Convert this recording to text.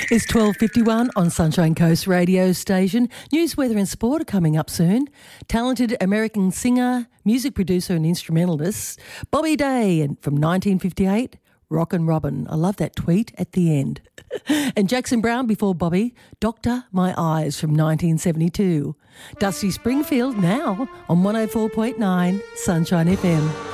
It's 12:51 on Sunshine Coast radio station. News, weather and sport are coming up soon. Talented American singer, music producer and instrumentalist Bobby Day, and from 1958, Rockin' Robin. I love that tweet at the end. And Jackson Browne before Bobby, Doctor My Eyes from 1972. Dusty Springfield now on 104.9 Sunshine FM.